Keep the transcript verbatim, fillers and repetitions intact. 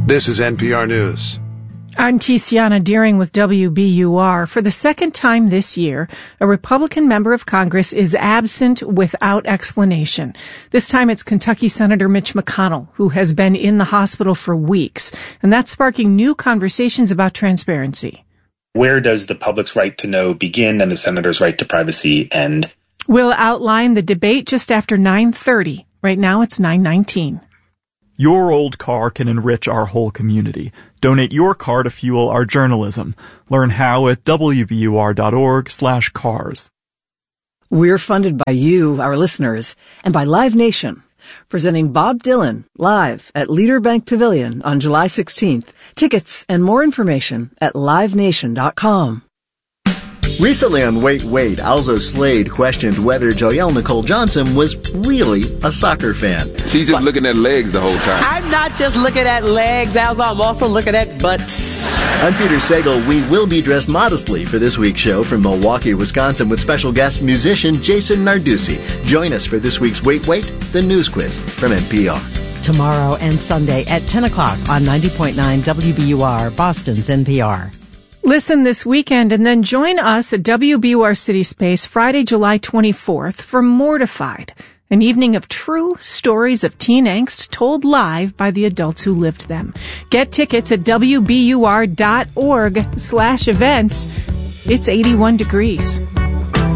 This is N P R News. I'm Tiziana Deering with W B U R. For the second time this year, a Republican member of Congress is absent without explanation. This time it's Kentucky Senator Mitch McConnell, who has been in the hospital for weeks, and that's sparking new conversations about transparency. Where does the public's right to know begin and the senator's right to privacy end? We'll outline the debate just after nine thirty. Right now it's nine nineteen. Your old car can enrich our whole community. Donate your car to fuel our journalism. Learn how at W B U R dot org slash cars. We're funded by you, our listeners, and by Live Nation, presenting Bob Dylan live at Leader Bank Pavilion on July sixteenth. Tickets and more information at live nation dot com. Recently on Wait, Wait, Alzo Slade questioned whether Joelle Nicole Johnson was really a soccer fan. She's just but, looking at legs the whole time. I'm not just looking at legs, Alzo. I'm also looking at butts. I'm Peter Sagal. We will be dressed modestly for this week's show from Milwaukee, Wisconsin, with special guest musician Jason Narducci. Join us for this week's Wait, Wait, the news quiz from N P R. Tomorrow and Sunday at ten o'clock on ninety point nine W B U R, Boston's N P R. Listen this weekend and then join us at W B U R City Space Friday, July twenty-fourth for Mortified, an evening of true stories of teen angst told live by the adults who lived them. Get tickets at W B U R dot org slash events. It's eighty-one degrees.